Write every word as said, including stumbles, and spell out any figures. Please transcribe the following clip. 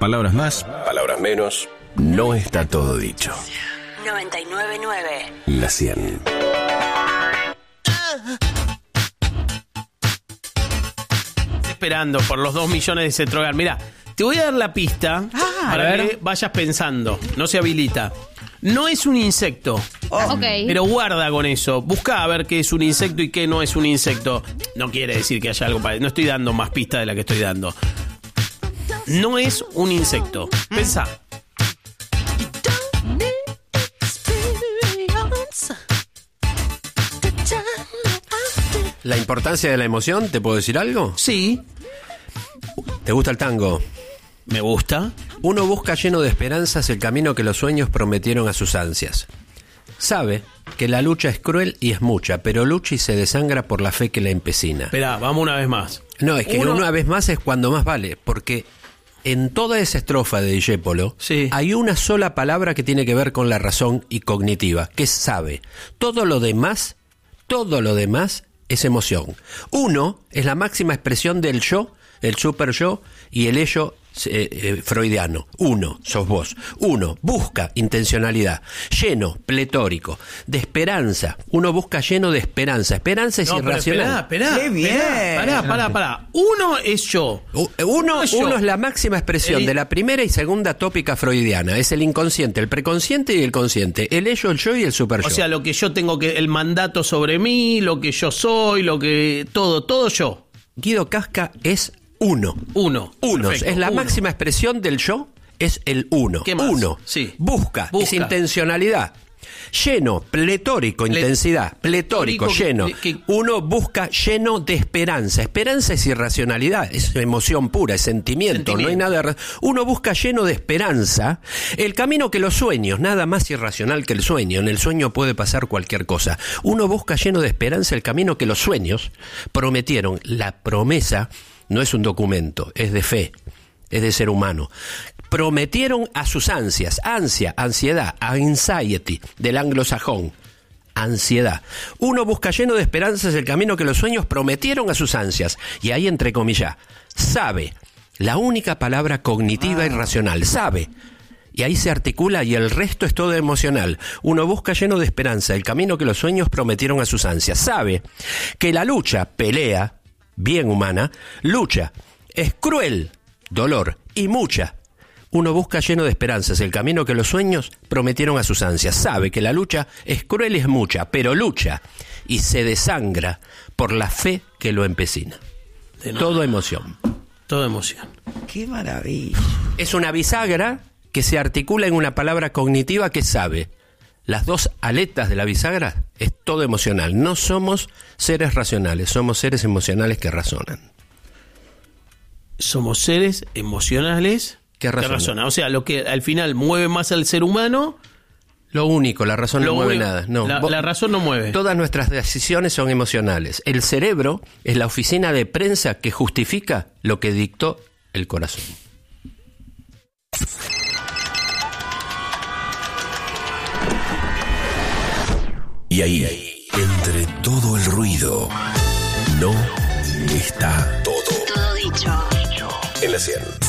Palabras más, palabras menos. No está todo dicho. noventa y nueve punto nueve. La cien. Esperando por los dos millones de Cetrogar. Mira, te voy a dar la pista Ah, para que vayas pensando. No se habilita. No es un insecto. Oh. Ok. Pero guarda con eso. Busca a ver qué es un insecto y qué no es un insecto. No quiere decir que haya algo para... No estoy dando más pista de la que estoy dando. No es un insecto. Pensá. La importancia de la emoción, ¿te puedo decir algo? Sí, ¿Te gusta el tango? me gusta. Uno busca lleno de esperanzas el camino que los sueños prometieron a sus ansias. Sabe que la lucha es cruel y es mucha, pero lucha y se desangra por la fe que la empecina. Esperá, vamos una vez más. No, es que Uno- una vez más es cuando más vale, porque en toda esa estrofa de Discépolo Sí. hay una sola palabra que tiene que ver con la razón y cognitiva, que es sabe. Todo lo demás, todo lo demás es emoción. Uno es la máxima expresión del yo, el super yo y el ello eh, eh, freudiano. Uno, sos vos. Uno, busca intencionalidad. Lleno, pletórico. De esperanza. Uno busca lleno de esperanza. Esperanza es No, pero irracional. esperá, esperá. ¡Qué bien! Esperá, pará, pará, pará. Uno es yo. U- Uno, es yo. uno es la máxima expresión El- de la primera y segunda tópica freudiana. Es el inconsciente, el preconsciente y el consciente. El ello, el yo y el super yo. O sea, lo que yo tengo que... El mandato sobre mí, lo que yo soy, lo que... Todo, todo yo. Guido Casca es uno. Uno. Uno. Perfecto, Es la uno. máxima expresión del yo, es el uno. ¿Qué más? Uno. Sí. Busca, Busca. es intencionalidad. Lleno, pletórico, Ple- intensidad, pletórico, pletórico, lleno. que- que- Uno busca lleno de esperanza. Esperanza es irracionalidad, es emoción pura, es sentimiento, Sentimiento. no hay nada. ra- Uno busca lleno de esperanza el camino que los sueños, nada más irracional que el sueño. En el sueño puede pasar cualquier cosa. Uno busca lleno de esperanza el camino que los sueños prometieron. La promesa no es un documento, es de fe, es de ser humano. Prometieron a sus ansias, ansia, ansiedad, anxiety, del anglosajón, ansiedad. Uno busca lleno de esperanzas el camino que los sueños prometieron a sus ansias. Y ahí, entre comillas, sabe, la única palabra cognitiva y racional, sabe. Y ahí se articula y el resto es todo emocional. Uno busca lleno de esperanza el camino que los sueños prometieron a sus ansias. Sabe que la lucha, pelea, bien humana, lucha, es cruel, dolor y mucha. Uno busca lleno de esperanzas el camino que los sueños prometieron a sus ansias. Sabe que la lucha es cruel y es mucha, pero lucha y se desangra por la fe que lo empecina. De nada. Todo emoción. Todo emoción. ¡Qué maravilla! Es una bisagra que se articula en una palabra cognitiva que sabe. Las dos aletas de la bisagra es todo emocional. No somos seres racionales, somos seres emocionales que razonan. Somos seres emocionales Que razonan. razonan. O sea, lo que al final mueve más al ser humano... Lo único, la razón lo no mueve único- nada. No. La, Vos- la razón no mueve. Todas nuestras decisiones son emocionales. El cerebro es la oficina de prensa que justifica lo que dictó el corazón. Y ahí, entre todo el ruido, no está todo. Todo dicho. En la cien.